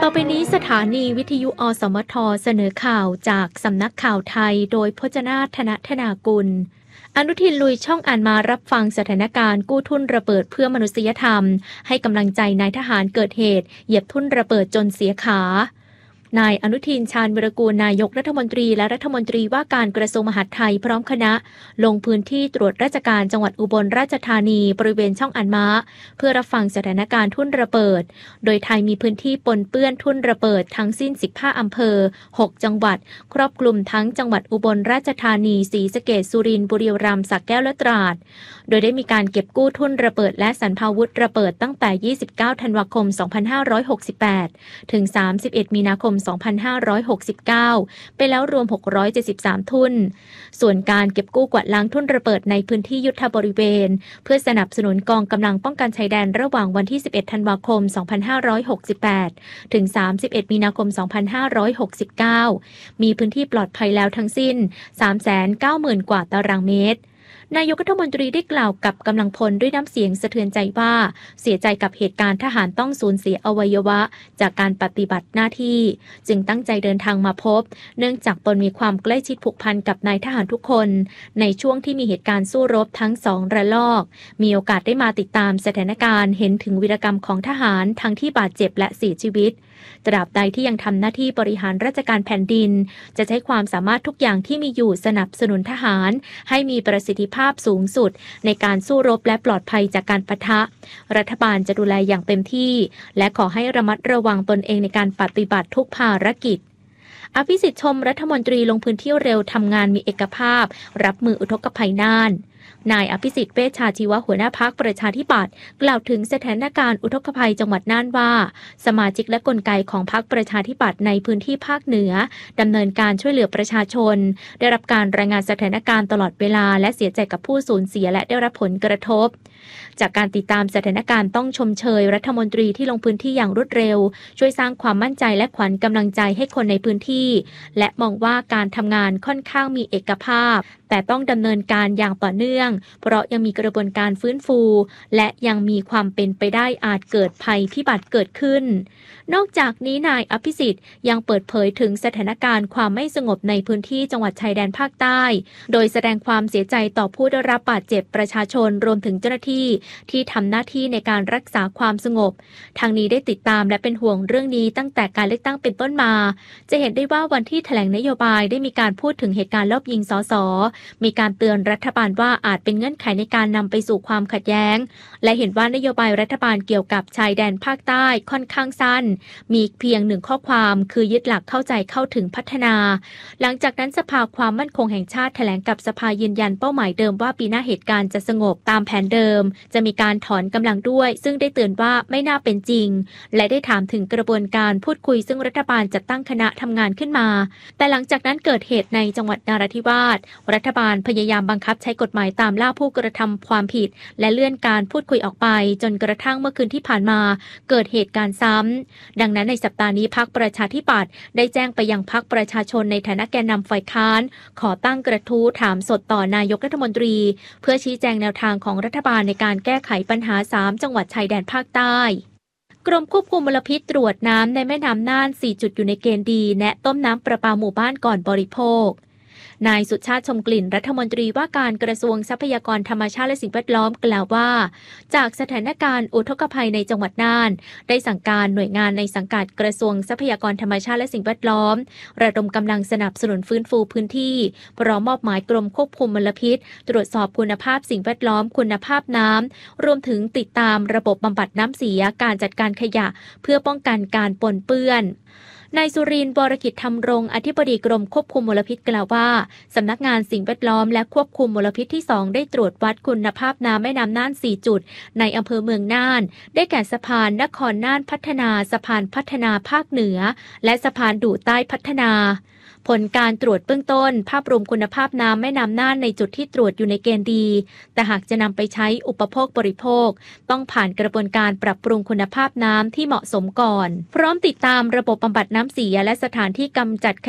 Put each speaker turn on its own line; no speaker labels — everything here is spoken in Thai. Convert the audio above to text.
ต่อไปนี้สถานีวิทยุอสมทเสนอข่าวจากสำนักข่าวไทยโดยพจนาถ ธนธนากุลอนุทินลุยช่องอ่านมารับฟังสถานการณ์กู้ทุ่นระเบิดเพื่อมนุษยธรรมให้กำลังใจนายทหารเกิดเหตุเหยียบทุ่นระเบิดจนเสียขานายอนุทินชาญวิรากูลนายกรัฐมนตรีและรัฐมนตรีว่าการกระทรวงมหาดไทยพร้อมคณะลงพื้นที่ตรวจราชการจังหวัดอุบลราชธานีบริเวณช่องอันม้าเพื่อรับฟังสถานการณ์ทุ่นระเบิดโดยไทยมีพื้นที่ปนเปื้อนทุ่นระเบิดทั้งสิ้น15อำเภอ6จังหวัดครอบคลุมทั้งจังหวัดอุบลราชธานีศรีสะเกษสุรินทร์บุรีรัมย์สระแก้วและตราดโดยได้มีการเก็บกู้ทุ่นระเบิดและสรรพาวุธระเบิดตั้งแต่29ธันวาคม2568ถึง31มีนาคม2569ไปแล้วรวม673ทุ่นส่วนการเก็บกู้กวาดล้างทุ่นระเบิดในพื้นที่ยุทธบริเวณเพื่อสนับสนุนกองกำลังป้องกันชายแดนระหว่างวันที่11ธันวาคม2568ถึง31มีนาคม2569มีพื้นที่ปลอดภัยแล้วทั้งสิ้น 390,000 กว่าตารางเมตรนายกรัฐมนตรีได้กล่าวกับกำลังพลด้วยน้ำเสียงสะเทือนใจว่าเสียใจกับเหตุการณ์ทหารต้องสูญเสียอวัยวะจากการปฏิบัติหน้าที่จึงตั้งใจเดินทางมาพบเนื่องจากตนมีความใกล้ชิดผูกพันกับนายทหารทุกคนในช่วงที่มีเหตุการณ์สู้รบทั้ง2ระลอกมีโอกาสได้มาติดตามสถานการณ์เห็นถึงวีรกรรมของทหารทั้งที่บาดเจ็บและเสียชีวิตตราบใดที่ยังทำหน้าที่บริหารราชการแผ่นดินจะใช้ความสามารถทุกอย่างที่มีอยู่สนับสนุนทหารให้มีประสิทธิภาพสูงสุดในการสู้รบและปลอดภัยจากการปะทะรัฐบาลจะดูแลอย่างเต็มที่และขอให้ระมัดระวังตนเองในการปฏิบัติทุกภารกิจอภิสิทธิ์ชมรัฐมนตรีลงพื้นที่เร็วทำงานมีเอกภาพรับมืออุทกภัยน่านนายอภิสิทธิ์เวชชาชีวะหัวหน้าพรรคประชาธิปัตย์กล่าวถึงสถานการณ์อุทกภัยจังหวัดน่านว่าสมาชิกและกลไกของพรรคประชาธิปัตย์ในพื้นที่ภาคเหนือดำเนินการช่วยเหลือประชาชนได้รับการรายงานสถานการณ์ตลอดเวลาและเสียใจกับผู้สูญเสียและได้รับผลกระทบจากการติดตามสถานการณ์ต้องชมเชยรัฐมนตรีที่ลงพื้นที่อย่างรวดเร็วช่วยสร้างความมั่นใจและขวัญกำลังใจให้คนในพื้นที่และมองว่าการทำงานค่อนข้างมีเอกภาพแต่ต้องดำเนินการอย่างต่อเนื่องเพราะยังมีกระบวนการฟื้นฟูและยังมีความเป็นไปได้อาจเกิดภัยพิบัติเกิดขึ้นนอกจากนี้นายอภิสิทธิ์ยังเปิดเผยถึงสถานการณ์ความไม่สงบในพื้นที่จังหวัดชายแดนภาคใต้โดยแสดงความเสียใจต่อผู้ได้รับบาดเจ็บประชาชนรวมถึงเจ้าหน้าที่ที่ทำหน้าที่ในการรักษาความสงบทางนี้ได้ติดตามและเป็นห่วงเรื่องนี้ตั้งแต่การเลือกตั้งเป็นต้นมาจะเห็นได้ว่าวันที่แถลงนโยบายได้มีการพูดถึงเหตุการณ์ลอบยิงสสมีการเตือนรัฐบาลว่าอาจเป็นเงื่อนไขในการนำไปสู่ความขัดแย้งและเห็นว่านโยบายรัฐบาลเกี่ยวกับชายแดนภาคใต้ค่อนข้างสั้นมีเพียง1ข้อความคือยึดหลักเข้าใจเข้าถึงพัฒนาหลังจากนั้นสภาความมั่นคงแห่งชาติแถลงกับสภายืนยันเป้าหมายเดิมว่าปีหน้าเหตุการณ์จะสงบตามแผนเดิมจะมีการถอนกำลังด้วยซึ่งได้เตือนว่าไม่น่าเป็นจริงและได้ถามถึงกระบวนการพูดคุยซึ่งรัฐบาลจะตั้งคณะทำงานขึ้นมาแต่หลังจากนั้นเกิดเหตุในจังหวัดนราธิวาสรัฐบาลพยายามบังคับใช้กฎหมายตามล่าผู้กระทำความผิดและเลื่อนการพูดคุยออกไปจนกระทั่งเมื่อคืนที่ผ่านมาเกิดเหตุการณ์ซ้ำดังนั้นในสัปดาห์นี้พรรคประชาธิปัตย์ได้แจ้งไปยังพรรคประชาชนในฐานะแกนนำฝ่ายค้านขอตั้งกระทู้ถามสดต่อนายกรัฐมนตรีเพื่อชี้แจงแนวทางของรัฐบาลในการแก้ไขปัญหา3จังหวัดชายแดนภาคใต้กรมควบคุมมลพิษตรวจน้ำในแม่น้ำน่าน4จุดอยู่ในเกณฑ์ดีแนะต้มน้ำประปาหมู่บ้านก่อนบริโภคนายสุชาติชมกลิ่นรัฐมนตรีว่าการกระทรวงทรัพยากรธรรมชาติและสิ่งแวดล้อมกล่าวว่าจากสถานการณ์อุทกภัยในจังหวัดน่านได้สั่งการหน่วยงานในสังกัดกระทรวงทรัพยากรธรรมชาติและสิ่งแวดล้อมระดมกำลังสนับสนุนฟื้นฟูพื้นที่พร้อมมอบหมายกรมควบคุมมลพิษตรวจสอบคุณภาพสิ่งแวดล้อมคุณภาพน้ำรวมถึงติดตามระบบบำบัดน้ำเสียการจัดการขยะเพื่อป้องกันการปนเปื้อนนายสุรินทร์ วรกิจธรรมรงค์อธิบดีกรมควบคุมมลพิษกล่าวว่าสำนักงานสิ่งแวดล้อมและควบคุมมลพิษที่2ได้ตรวจวัดคุณภาพน้ำแม่น้ำน่าน4จุดในอำเภอเมืองน่านได้แก่สะพานนครน่านพัฒนาสะพานพัฒนาภาคเหนือและสะพานดู่ใต้พัฒนาผลการตรวจเบื้องต้นภาพรวมคุณภาพน้ำแม่น้ำน่านในจุดที่ตรวจอยู่ในเกณฑ์ดีแต่หากจะนำไปใช้อุปโภคบริโภคต้องผ่านกระบวนการปรับปรุงคุณภาพน้ำที่เหมาะสมก่อนพร้อมติดตามระบบบำบัดน้ำเสียและสถานที่กำจัด